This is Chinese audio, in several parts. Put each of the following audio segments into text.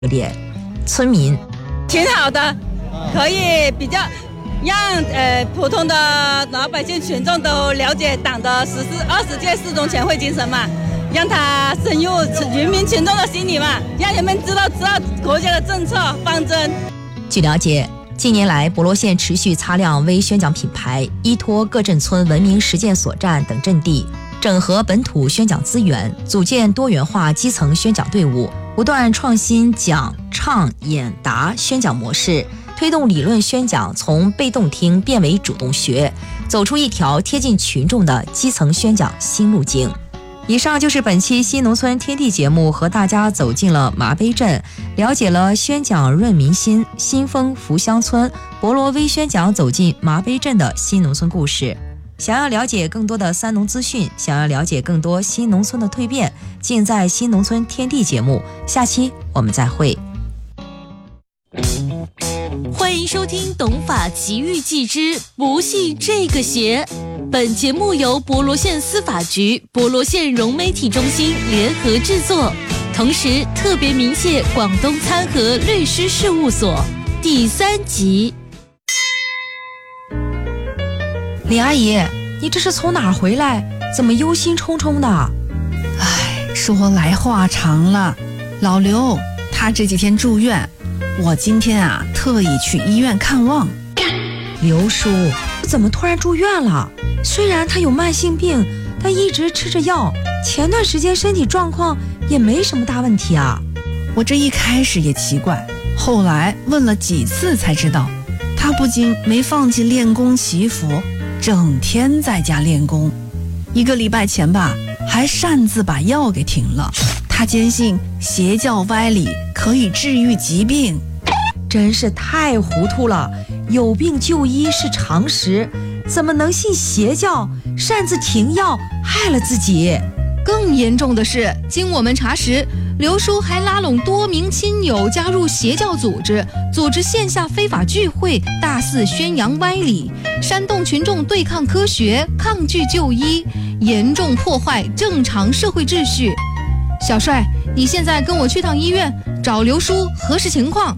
烈。村民挺好的，可以比较让普通的老百姓群众都了解党的20届四中全会精神嘛，让它深入人民群众的心里嘛，让人们知道国家的政策方针。 据了解，近年来博罗县持续擦亮微宣讲品牌，依托各镇村文明实践所站等阵地，整合本土宣讲资源，组建多元化基层宣讲队伍，不断创新讲、唱、演、答宣讲模式，推动理论宣讲从被动听变为主动学，走出一条贴近群众的基层宣讲新路径。以上就是本期新农村天地节目，和大家走进了麻碑镇，了解了宣讲润民心、新丰福乡村博罗微宣讲走进麻碑镇的新农村故事。想要了解更多的三农资讯，想要了解更多新农村的蜕变，尽在新农村天地节目。下期我们再会。 欢迎收听懂法奇遇记之不信这个邪。本节目由博罗县司法局、博罗县融媒体中心联合制作，同时特别鸣谢广东参和律师事务所。第3集。 李阿姨，你这是从哪儿回来？怎么忧心忡忡的？ 说来话长了。老刘他这几天住院，我今天特意去医院看望。 刘叔怎么突然住院了？虽然他有慢性病，但一直吃着药，前段时间身体状况也没什么大问题啊。 我这一开始也奇怪，后来问了几次才知道，他不仅没放弃练功祈福，整天在家练功。1个礼拜前吧，还擅自把药给停了。他坚信邪教歪理可以治愈疾病， 真是太糊涂了。有病就医是常识，怎么能信邪教，擅自停药，害了自己？ 更严重的是，经我们查实，刘叔还拉拢多名亲友加入邪教组织，组织线下非法聚会，大肆宣扬歪理，煽动群众对抗科学，抗拒就医，严重破坏正常社会秩序。小帅，你现在跟我去趟医院，找刘叔核实情况。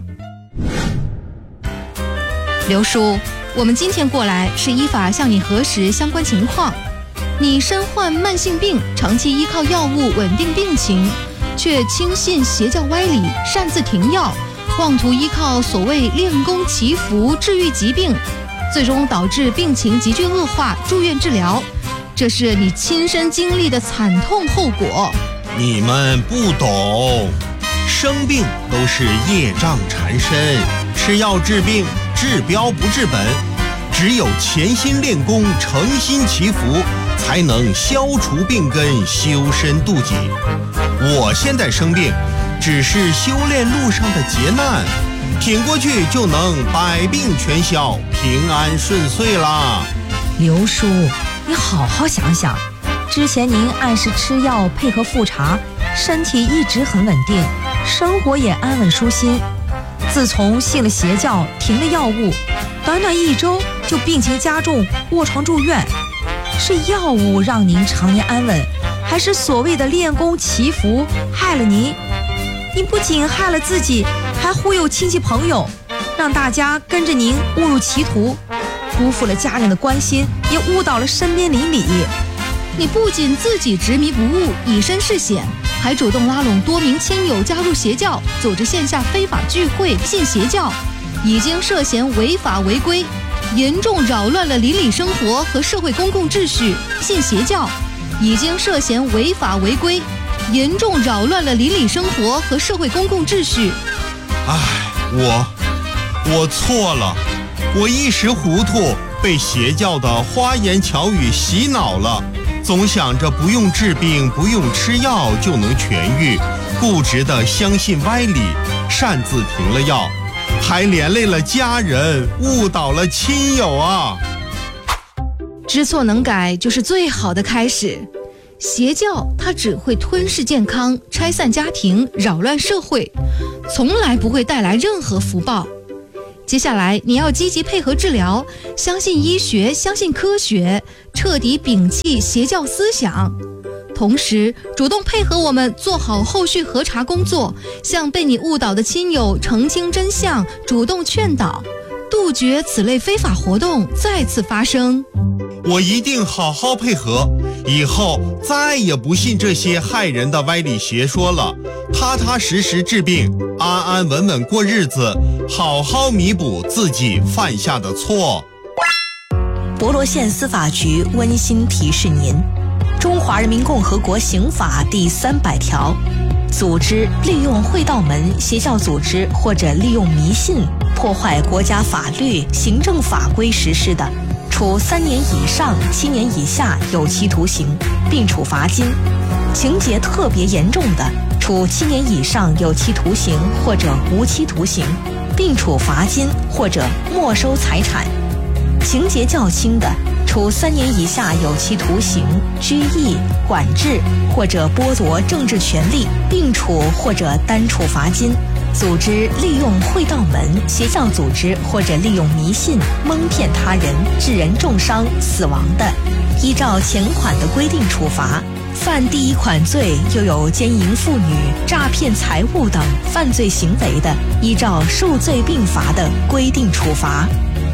刘叔，我们今天过来是依法向你核实相关情况。你身患慢性病，长期依靠药物稳定病情，却轻信邪教歪理，擅自停药，妄图依靠所谓练功祈福治愈疾病，最终导致病情急剧恶化，住院治疗。这是你亲身经历的惨痛后果。 你们不懂，生病都是业障缠身，吃药治病，治标不治本，只有潜心练功，诚心祈福，才能消除病根，修身度己。我现在生病，只是修炼路上的劫难，挺过去就能百病全消，平安顺遂啦。 刘叔，你好好想想，之前您按时吃药，配合复查，身体一直很稳定，生活也安稳舒心。自从信了邪教，停了药物，短短1周就病情加重，卧床住院。是药物让您常年安稳，还是所谓的练功祈福害了您？你不仅害了自己，还忽悠亲戚朋友，让大家跟着您误入歧途，辜负了家人的关心，也误导了身边邻里。 你不仅自己执迷不悟，以身试险，还主动拉拢多名亲友加入邪教，组织线下非法聚会，信邪教，已经涉嫌违法违规，严重扰乱了邻里生活和社会公共秩序。信邪教已经涉嫌违法违规，严重扰乱了邻里生活和社会公共秩序。 我错了，我一时糊涂，被邪教的花言巧语洗脑了，总想着不用治病，不用吃药就能痊愈，固执地相信歪理，擅自停了药，还连累了家人，误导了亲友啊！ 知错能改就是最好的开始。邪教它只会吞噬健康，拆散家庭，扰乱社会，从来不会带来任何福报。接下来你要积极配合治疗，相信医学，相信科学，彻底摒弃邪教思想。 同时主动配合我们做好后续核查工作，向被你误导的亲友澄清真相，主动劝导，杜绝此类非法活动再次发生。 我一定好好配合，以后再也不信这些害人的歪理邪说了，踏踏实实治病，安安稳稳过日子，好好弥补自己犯下的错。 博罗县司法局温馨提示您：中华人民共和国刑法第300条，组织利用会道门、邪教组织或者利用迷信破坏国家法律、行政法规实施的，处3年以上7年以下有期徒刑，并处罚金；情节特别严重的，处7年以上有期徒刑或者无期徒刑，并处罚金或者没收财产；情节较轻的，处3年以下有期徒刑、拘役、管制或者剥夺政治权利，并处或者单处罚金。组织利用会道门、邪教组织或者利用迷信蒙骗他人，致人重伤、死亡的，依照前款的规定处罚；犯第1款罪又有奸淫妇女、诈骗财物等犯罪行为的，依照数罪并罚的规定处罚。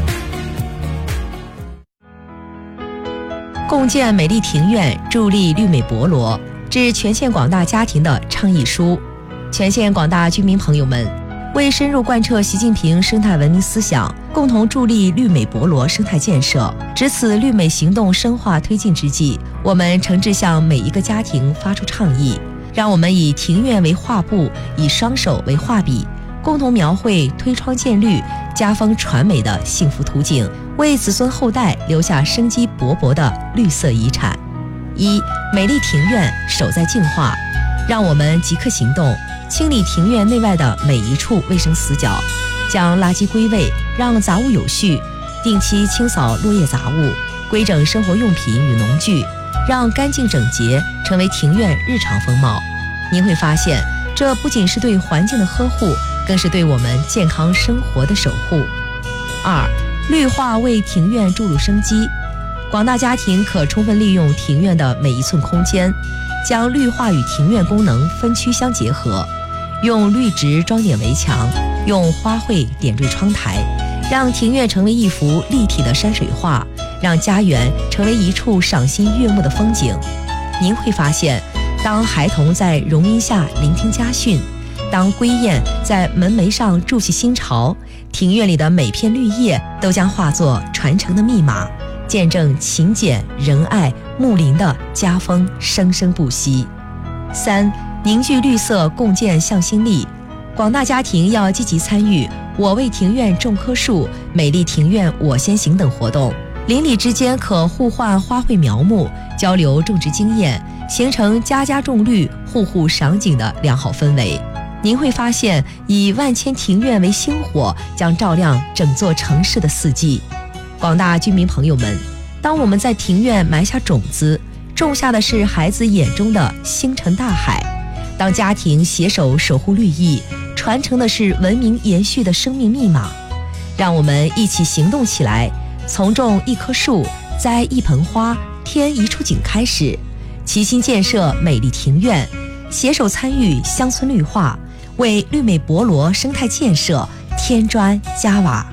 共建美丽庭院，助力绿美博罗，致全县广大家庭的倡议书。全县广大居民朋友们，为深入贯彻习近平生态文明思想，共同助力绿美博罗生态建设，值此绿美行动深化推进之际，我们诚挚向每一个家庭发出倡议，让我们以庭院为画布，以双手为画笔，共同描绘推窗见绿、家风传美的幸福图景，为子孙后代留下生机勃勃的绿色遗产。1. 美丽庭院，守在净化，让我们即刻行动，清理庭院内外的每一处卫生死角，将垃圾归位，让杂物有序，定期清扫落叶杂物，规整生活用品与农具，让干净整洁成为庭院日常风貌。您会发现，这不仅是对环境的呵护，更是对我们健康生活的守护。2. 绿化为庭院注入生机，广大家庭可充分利用庭院的每一寸空间，将绿化与庭院功能分区相结合，用绿植装点围墙，用花卉点缀窗台，让庭院成为一幅立体的山水画，让家园成为一处赏心悦目的风景。您会发现，当孩童在榕荫下聆听家训，当归雁在门楣上筑起新巢，庭院里的每片绿叶都将化作传承的密码，见证勤俭仁爱睦邻的家风生生不息。3. 凝聚绿色，共建向心力，广大家庭要积极参与我为庭院种棵树、美丽庭院我先行等活动，邻里之间可互换花卉苗木，交流种植经验，形成家家种绿、户户赏景的良好氛围。您会发现，以万千庭院为星火，将照亮整座城市的四季。广大居民朋友们，当我们在庭院埋下种子，种下的是孩子眼中的星辰大海；当家庭携手守护绿意，传承的是文明延续的生命密码。让我们一起行动起来，从种一棵树、栽一盆花、添一处景开始，齐心建设美丽庭院，携手参与乡村绿化，为绿美博罗生态建设添砖加瓦。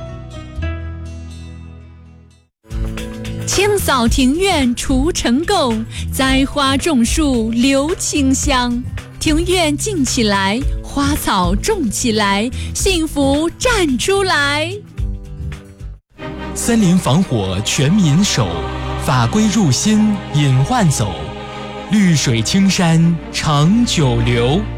清扫庭院除尘垢，栽花种树留清香。庭院静起来，花草种起来，幸福站出来。 森林防火全民守，法规入心隐患走，绿水青山长久留。